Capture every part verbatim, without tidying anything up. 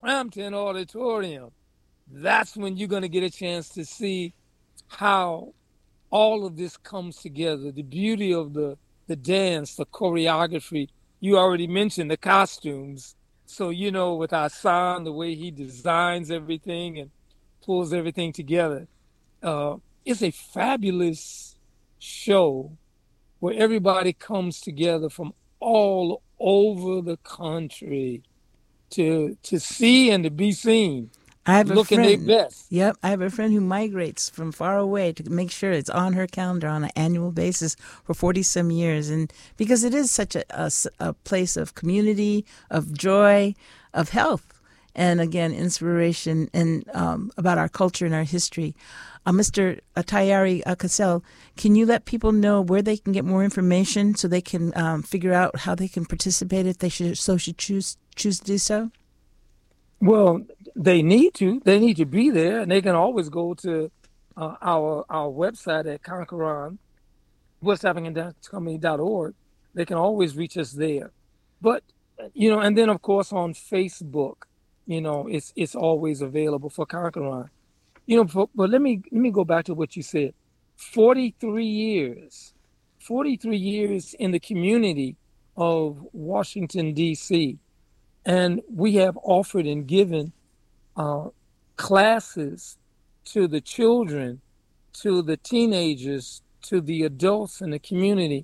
Crampton Auditorium. That's when you're going to get a chance to see how all of this comes together. The beauty of the, the dance, the choreography. You already mentioned the costumes. So, you know, with our son, the way he designs everything and pulls everything together. Uh, it's a fabulous show where everybody comes together from all over the country to to see and to be seen, I have a looking their friend. best. Yep, I have a friend who migrates from far away to make sure it's on her calendar on an annual basis for forty some years, and because it is such a, a, a place of community, of joy, of health, and again inspiration, and um, about our culture and our history. Uh, Mister Tayari uh, Cassell, can you let people know where they can get more information so they can um, figure out how they can participate if they should so should choose choose to do so? Well, they need to. They need to be there, and they can always go to uh, our our website at Conqueron, west african dance company dot org. They can always reach us there. But you know, and then of course on Facebook, you know, it's it's always available for Conqueron. You know, but, but let me let me go back to what you said. forty-three years, forty-three years in the community of Washington, D C. And we have offered and given uh, classes to the children, to the teenagers, to the adults in the community.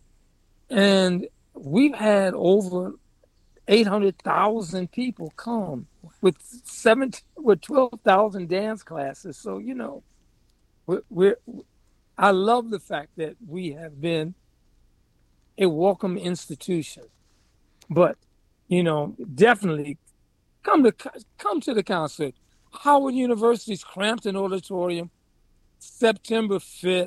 And we've had over eight hundred thousand people come with seven, with twelve thousand dance classes. So, you know, we're, we're, I love the fact that we have been a welcome institution. But, you know, definitely come to come to the concert. Howard University's Crampton Auditorium, September fifth.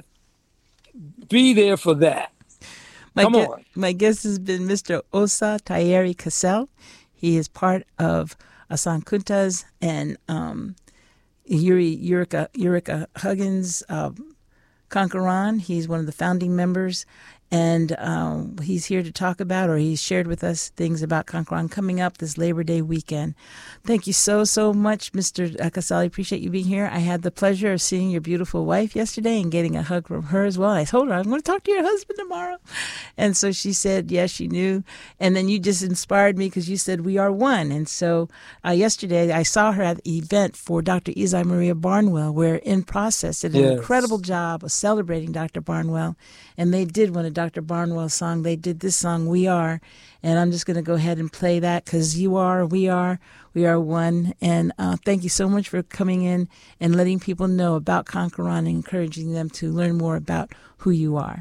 Be there for that. My Come gu- on. my guest has been Mister Osa Tayari Cassell. He is part of Asan Kuntas and um, Yuri Eureka, Eureka Huggins uh, Conqueron. He's one of the founding members, and um, he's here to talk about, or he's shared with us things about Conqueron coming up this Labor Day weekend. Thank you so, so much, Mister Cassell. I appreciate you being here. I had the pleasure of seeing your beautiful wife yesterday and getting a hug from her as well. I told her, I'm going to talk to your husband tomorrow. And so she said, yes, she knew. And then you just inspired me because you said, we are one. And so uh, yesterday I saw her at the event for Doctor Isai Maria Barnwell, where In Process did an Yes. incredible job of celebrating Doctor Barnwell. And they did one of Doctor Barnwell's song. They did this song, We Are. And I'm just going to go ahead and play that because you are, we are, we are one. And uh, thank you so much for coming in and letting people know about Conqueron and encouraging them to learn more about who you are.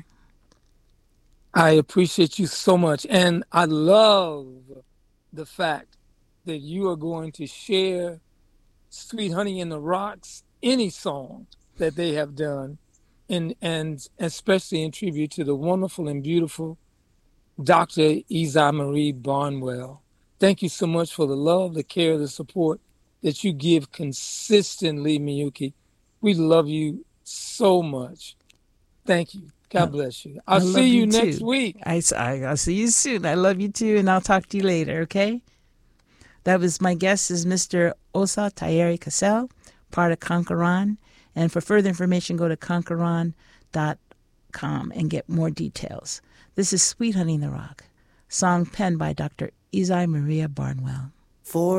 I appreciate you so much. And I love the fact that you are going to share Sweet Honey in the Rocks, any song that they have done, and, and especially in tribute to the wonderful and beautiful Doctor Isai Marie Barnwell. Thank you so much for the love, the care, the support that you give consistently, Miyuki. We love you so much. Thank you. God bless you. I'll I see love you, you next too. week. I, I, I'll see you soon. I love you too, and I'll talk to you later, okay? That was my guest is Mister Osa Tayari Cassell, part of Conqueron. And for further information, go to conqueron dot com and get more details. This is Sweet Honey in the Rock, song penned by Doctor Isai Maria Barnwell. For